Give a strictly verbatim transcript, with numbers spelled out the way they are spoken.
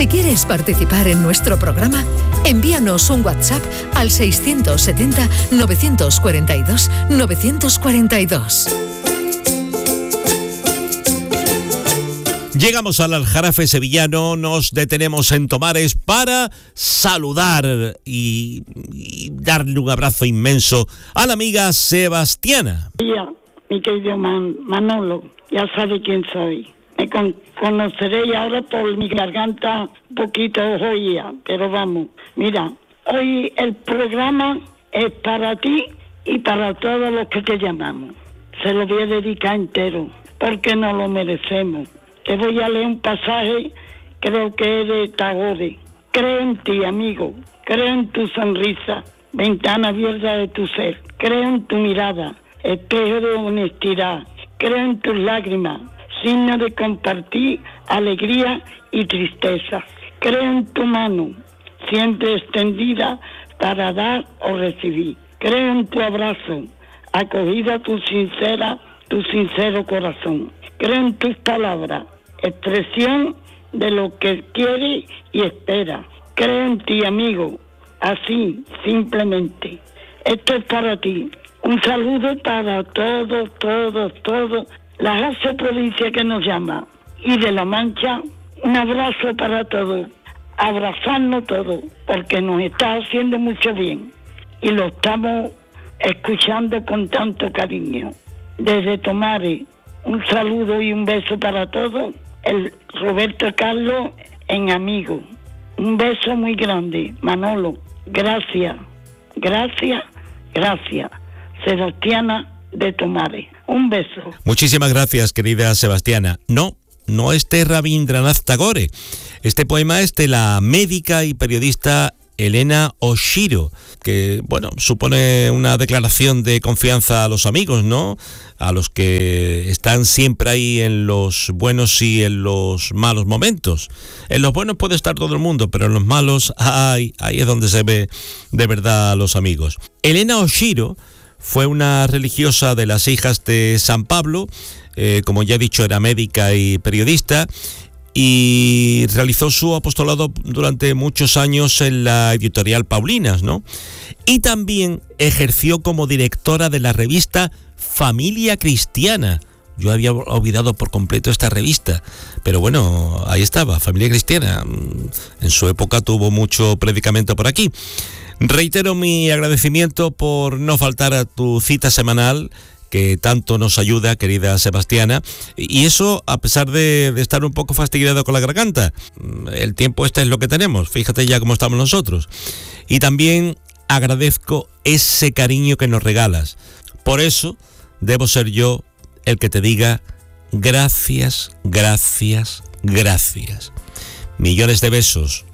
Si quieres participar en nuestro programa, envíanos un WhatsApp al seiscientos setenta, novecientos cuarenta y dos, novecientos cuarenta y dos. Llegamos al Aljarafe sevillano, nos detenemos en Tomares para saludar y, y darle un abrazo inmenso a la amiga Sebastiana. Ya, mi querido Man, Manolo, ya sabe quién soy. Me con, conoceréis ahora por mi garganta un poquito joya, pero vamos. Mira, hoy el programa es para ti y para todos los que te llamamos. Se lo voy a dedicar entero, porque nos lo merecemos. Te voy a leer un pasaje, creo que es de Tagore. Creo en ti, amigo. Creo en tu sonrisa, ventana abierta de tu ser. Creo en tu mirada, espejo de honestidad. Creo en tus lágrimas, signo de compartir alegría y tristeza. Creo en tu mano, siempre extendida para dar o recibir. Creo en tu abrazo, acogida tu sincera, tu sincero corazón. Creo en tus palabras, expresión de lo que quiere y espera. Creo en ti, amigo, así, simplemente. Esto es para ti. Un saludo para todos, todos, todos, la once provincia que nos llama. Y de La Mancha, un abrazo para todos. Abrazarnos todos, porque nos está haciendo mucho bien. Y lo estamos escuchando con tanto cariño. Desde Tomares, un saludo y un beso para todos. El Roberto Carlos en Amigo. Un beso muy grande, Manolo. Gracias, gracias, gracias. Sebastiana de Tomares. Un beso. Muchísimas gracias, querida Sebastiana. No, no es de Rabindranath Tagore. Este poema es de la médica y periodista Elena Oshiro, que, bueno, supone una declaración de confianza a los amigos, ¿no? A los que están siempre ahí en los buenos y en los malos momentos. En los buenos puede estar todo el mundo, pero en los malos, ay, ahí es donde se ve de verdad a los amigos. Elena Oshiro fue una religiosa de las Hijas de San Pablo, eh, como ya he dicho, era médica y periodista, y realizó su apostolado durante muchos años en la editorial Paulinas, ¿no? Y también ejerció como directora de la revista Familia Cristiana. Yo había olvidado por completo esta revista, pero bueno, ahí estaba, Familia Cristiana. En su época tuvo mucho predicamento por aquí. Reitero mi agradecimiento por no faltar a tu cita semanal, que tanto nos ayuda, querida Sebastiana, y eso a pesar de, de estar un poco fastidiado con la garganta. El tiempo este es lo que tenemos, fíjate ya cómo estamos nosotros. Y también agradezco ese cariño que nos regalas. Por eso debo ser yo el que te diga gracias, gracias, gracias. Millones de besos